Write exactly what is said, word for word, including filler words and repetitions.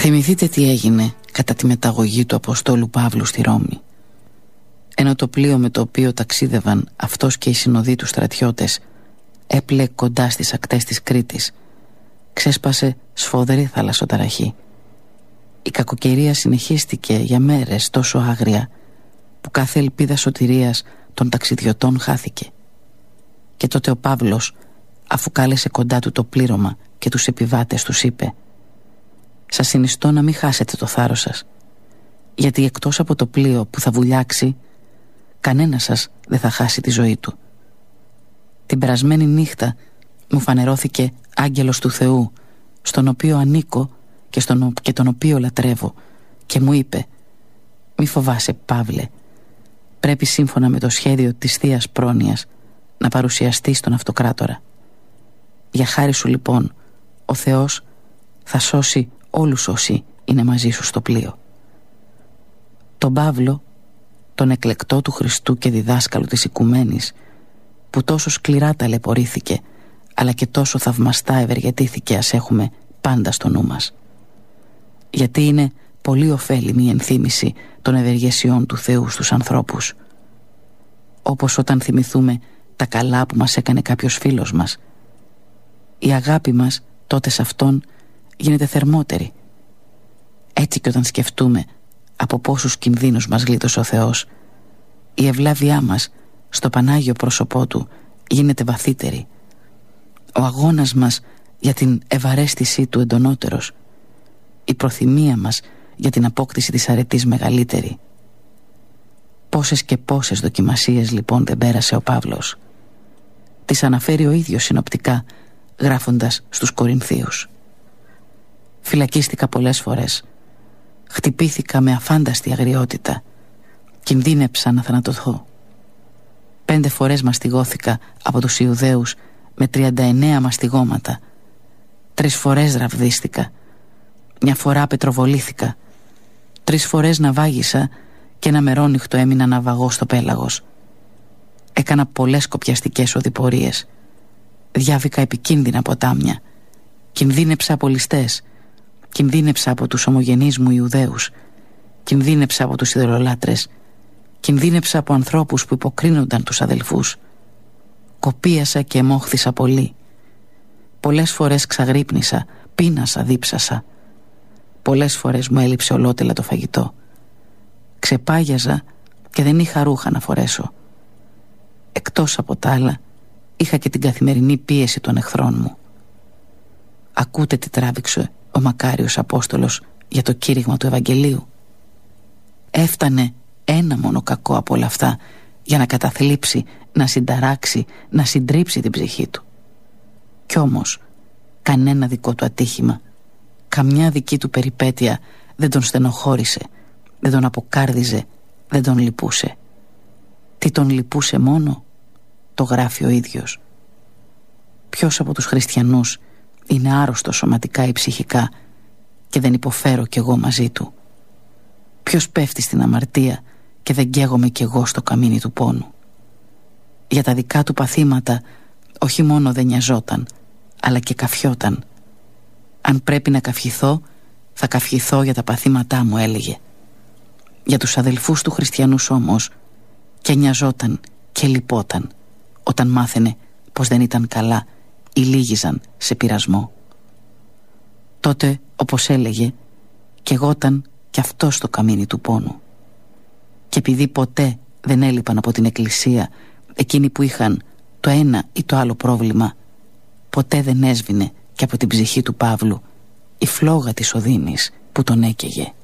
Θυμηθείτε τι έγινε κατά τη μεταγωγή του Αποστόλου Παύλου στη Ρώμη. Ενώ το πλοίο με το οποίο ταξίδευαν αυτός και οι συνοδοί του στρατιώτες έπλεε κοντά στις ακτές της Κρήτης, ξέσπασε σφοδρή θαλασσοταραχή. Η κακοκαιρία συνεχίστηκε για μέρες τόσο άγρια που κάθε ελπίδα σωτηρίας των ταξιδιωτών χάθηκε. Και τότε ο Παύλος, αφού κάλεσε κοντά του το πλήρωμα και τους επιβάτες, τους είπε: «Σας συνιστώ να μην χάσετε το θάρρος σας, γιατί εκτός από το πλοίο που θα βουλιάξει, κανένας σας δεν θα χάσει τη ζωή του. Την περασμένη νύχτα μου φανερώθηκε άγγελος του Θεού, στον οποίο ανήκω και, στον, και τον οποίο λατρεύω, και μου είπε: μη φοβάσαι, Παύλε, πρέπει σύμφωνα με το σχέδιο της Θείας Πρόνοιας να παρουσιαστείς στον Αυτοκράτορα. Για χάρη σου λοιπόν ο Θεός θα σώσει όλους όσοι είναι μαζί σου στο πλοίο». Τον Παύλο, τον εκλεκτό του Χριστού και διδάσκαλο της οικουμένης, που τόσο σκληρά ταλαιπωρήθηκε αλλά και τόσο θαυμαστά ευεργετήθηκε, ας έχουμε πάντα στο νου μας. Γιατί είναι πολύ ωφέλιμη η ενθύμηση των ευεργεσιών του Θεού στους ανθρώπους. Όπως όταν θυμηθούμε τα καλά που μας έκανε κάποιος φίλος μας, η αγάπη μας τότε σε αυτόν γίνεται θερμότερη. Έτσι και όταν σκεφτούμε από πόσους κινδύνους μας γλίτωσε ο Θεός, η ευλάβειά μας στο Πανάγιο πρόσωπό του γίνεται βαθύτερη. Ο αγώνας μας για την ευαρέστησή του εντονότερος, η προθυμία μας για την απόκτηση της αρετής μεγαλύτερη. Πόσες και πόσες δοκιμασίες λοιπόν δεν πέρασε ο Παύλος. Τις αναφέρει ο ίδιος συνοπτικά, γράφοντας στους Κορινθίους: «Φυλακίστηκα πολλές φορές, χτυπήθηκα με αφάνταστη αγριότητα, κινδύνεψα να θανατωθώ. Πέντε φορές μαστιγώθηκα από τους Ιουδαίους με τριάντα εννέα μαστιγώματα. Τρεις φορές ραβδίστηκα, μια φορά πετροβολήθηκα, τρεις φορές ναυάγησα και ένα μερόνυχτο έμεινα ναυαγό στο πέλαγος. Έκανα πολλές κοπιαστικές οδηπορίες, διάβηκα επικίνδυνα ποτάμια, κινδύνεψα από ληστές, κινδύνεψα από τους ομογενείς μου Ιουδαίους, κινδύνεψα από τους ιδωλολάτρες, κινδύνεψα από ανθρώπους που υποκρίνονταν τους αδελφούς. Κοπίασα και αιμόχθησα πολύ. Πολλές φορές ξαγρύπνησα, πείνασα, δίψασα. Πολλές φορές μου έλειψε ολότελα το φαγητό. Ξεπάγιαζα και δεν είχα ρούχα να φορέσω. Εκτός από τα άλλα, είχα και την καθημερινή πίεση των εχθρών μου». Ακούτε τι τράβηξε ο μακάριος Απόστολος για το κήρυγμα του Ευαγγελίου. Έφτανε ένα μόνο κακό από όλα αυτά για να καταθλίψει, να συνταράξει, να συντρίψει την ψυχή του. Κι όμως κανένα δικό του ατύχημα, καμιά δική του περιπέτεια δεν τον στενοχώρησε, δεν τον αποκάρδιζε, δεν τον λυπούσε. Τι τον λυπούσε μόνο? Το γράφει ο ίδιος. Ποιος από τους χριστιανούς είναι άρρωστος σωματικά ή ψυχικά και δεν υποφέρω κι εγώ μαζί του? Ποιος πέφτει στην αμαρτία και δεν καίγομαι κι εγώ στο καμίνι του πόνου? Για τα δικά του παθήματα όχι μόνο δεν νοιαζόταν, αλλά και καφιόταν. «Αν πρέπει να καυχηθώ, θα καυχηθώ για τα παθήματά μου», έλεγε. Για τους αδελφούς του χριστιανούς όμως και νοιαζόταν και λυπόταν όταν μάθαινε πως δεν ήταν καλά ή λύγιζαν σε πειρασμό. Τότε, όπως έλεγε, καιγόταν κι αυτό στο καμίνι του πόνου. Και επειδή ποτέ δεν έλειπαν από την εκκλησία εκείνοι που είχαν το ένα ή το άλλο πρόβλημα, ποτέ δεν έσβηνε και από την ψυχή του Παύλου η φλόγα της οδύνης που τον έκαιγε.